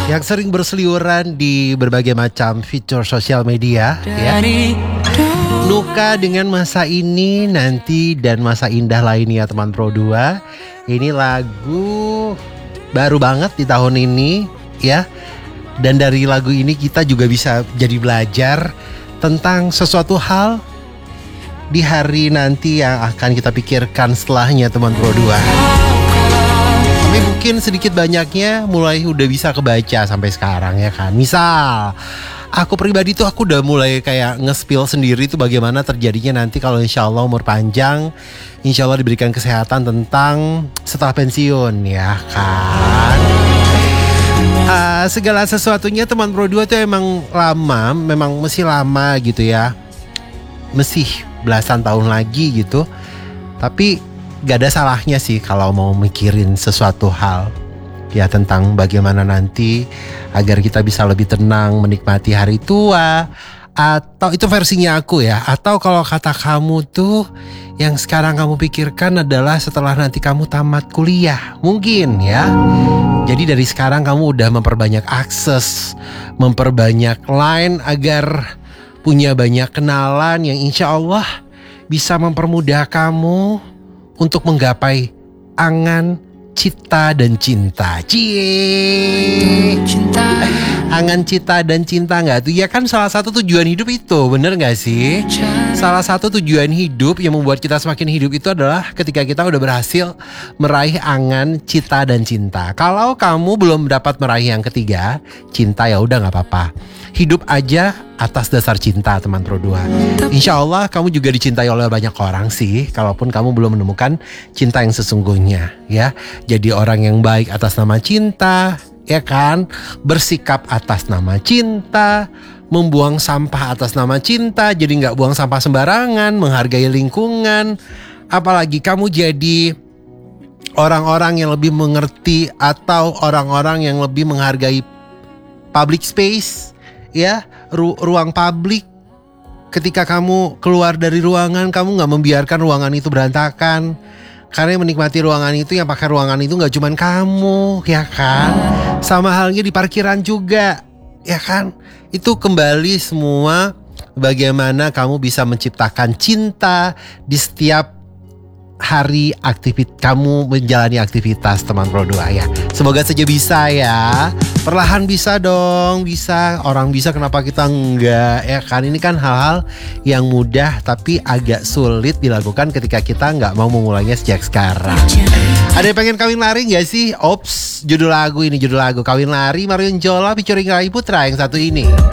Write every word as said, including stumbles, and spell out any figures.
yang sering berseliweran di berbagai macam fitur sosial media ya. Luka dengan masa ini nanti dan masa indah lainnya teman Pro dua. Ini lagu baru banget di tahun ini ya. Dan dari lagu ini kita juga bisa jadi belajar tentang sesuatu hal di hari nanti yang akan kita pikirkan setelahnya teman Pro dua. Tapi mungkin sedikit banyaknya mulai udah bisa kebaca sampai sekarang ya kan. Misal aku pribadi tuh aku udah mulai kayak nge-spill sendiri tuh bagaimana terjadinya nanti kalau insya Allah umur panjang, insya Allah diberikan kesehatan tentang setelah pensiun ya kan. Uh, segala sesuatunya teman Pro dua tuh emang lama, memang mesti lama gitu ya. Mesti belasan tahun lagi gitu. Tapi gak ada salahnya sih kalau mau mikirin sesuatu hal ya tentang bagaimana nanti agar kita bisa lebih tenang menikmati hari tua. Atau itu versinya aku ya. Atau kalau kata kamu tuh yang sekarang kamu pikirkan adalah setelah nanti kamu tamat kuliah. Mungkin ya. Jadi dari sekarang kamu udah memperbanyak akses, memperbanyak line agar punya banyak kenalan yang insya Allah bisa mempermudah kamu untuk menggapai angan, cita, dan cinta. Cie. Cinta. Angan, cita, dan cinta gak tuh? Ya kan salah satu tujuan hidup itu, bener gak sih? Salah satu tujuan hidup yang membuat kita semakin hidup itu adalah ketika kita udah berhasil meraih angan, cita, dan cinta. Kalau kamu belum dapat meraih yang ketiga, cinta ya udah gak apa-apa. Hidup aja atas dasar cinta teman Pro dua. Insya Allah kamu juga dicintai oleh banyak orang sih. Kalaupun kamu belum menemukan cinta yang sesungguhnya ya. Jadi orang yang baik atas nama cinta ya kan. Bersikap atas nama cinta. Membuang sampah atas nama cinta. Jadi gak buang sampah sembarangan. Menghargai lingkungan. Apalagi kamu jadi orang-orang yang lebih mengerti atau orang-orang yang lebih menghargai public space ya, ru- ruang publik. Ketika kamu keluar dari ruangan, kamu gak membiarkan ruangan itu berantakan. Karena yang menikmati ruangan itu, yang pakai ruangan itu gak cuman kamu, ya kan. Sama halnya di parkiran juga, ya kan. Itu kembali semua bagaimana kamu bisa menciptakan cinta di setiap hari aktivitas kamu menjalani aktivitas teman Pro dua ya. Semoga saja bisa ya. Perlahan bisa dong, bisa. Orang bisa kenapa kita enggak ya kan. Ini kan hal-hal yang mudah tapi agak sulit dilakukan ketika kita enggak mau memulainya sejak sekarang. Ada yang pengen kawin lari gak sih? Ops, judul lagu ini judul lagu Kawin Lari Marion Jola featuring Rai Putra yang satu ini.